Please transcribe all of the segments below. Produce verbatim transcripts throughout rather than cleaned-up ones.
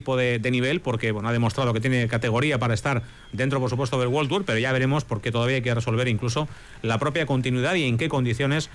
De, de nivel, porque bueno, ha demostrado que tiene categoría para estar dentro, por supuesto, del World Tour, pero ya veremos, porque todavía hay que resolver incluso la propia continuidad y en qué condiciones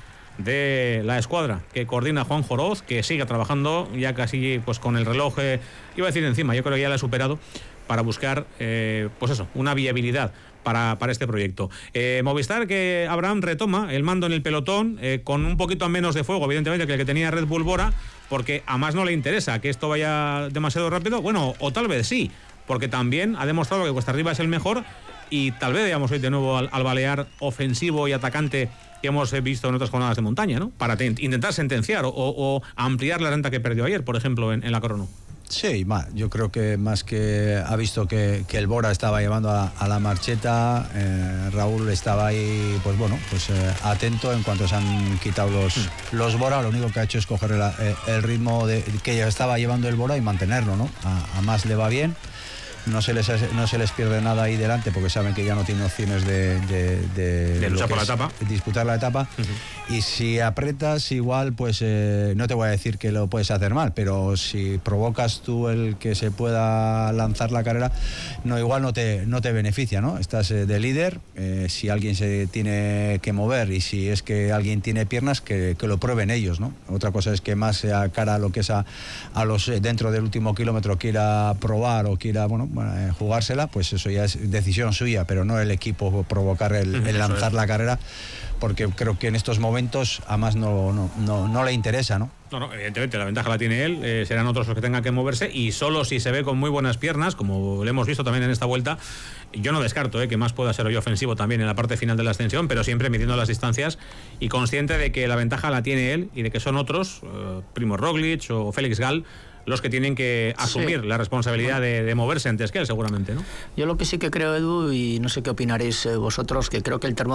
de la escuadra que coordina Juan Joroz, que sigue trabajando ya casi pues con el reloj, eh, iba a decir encima, yo creo que ya la ha superado, para buscar eh, pues eso, una viabilidad para, para este proyecto. Eh, Movistar, que Abraham retoma el mando en el pelotón, eh, con un poquito menos de fuego, evidentemente, que el que tenía Red Bull Bora, porque a más no le interesa que esto vaya demasiado rápido, bueno, o tal vez sí, porque también ha demostrado que Cuesta Arriba es el mejor, y tal vez veamos hoy de nuevo al, al Balear ofensivo y atacante que hemos visto en otras jornadas de montaña, ¿no? Para te, intentar sentenciar o, o ampliar la renta que perdió ayer, por ejemplo, en, en la Crono. Sí, más, yo creo que más que ha visto que, que el Bora estaba llevando a, a la marcheta, eh, Raúl estaba ahí, pues bueno, pues eh, atento en cuanto se han quitado los, mm. los Bora, lo único que ha hecho es coger el, el ritmo de, que ya estaba llevando el Bora y mantenerlo, ¿no? A, a más le va bien. No se, les, no se les pierde nada ahí delante porque saben que ya no tienen opciones de, de, de, de luchar por la etapa, disputar la etapa. Uh-huh. Y si apretas igual, pues eh, no te voy a decir que lo puedes hacer mal, pero si provocas tú el que se pueda lanzar la carrera, no igual no te, no te beneficia, ¿no? Estás eh, de líder, eh, si alguien se tiene que mover y si es que alguien tiene piernas, que, que lo prueben ellos, ¿no? Otra cosa es que más sea cara a lo que es a, a los eh, dentro del último kilómetro quiera probar o quiera, bueno, Bueno, eh, jugársela, pues eso ya es decisión suya, pero no el equipo provocar el, el lanzar la carrera, porque creo que en estos momentos a más no, no, no, no le interesa, ¿no? No, no, evidentemente la ventaja la tiene él, eh, serán otros los que tengan que moverse, y solo si se ve con muy buenas piernas, como lo hemos visto también en esta vuelta, yo no descarto eh, que más pueda ser hoy ofensivo también en la parte final de la ascensión, pero siempre midiendo las distancias y consciente de que la ventaja la tiene él y de que son otros, eh, Primo Roglic o Félix Gal, los que tienen que asumir sí. la responsabilidad de, de moverse antes que él, seguramente, ¿no? Yo lo que sí que creo, Edu, y no sé qué opinaréis eh, vosotros, que creo que el termo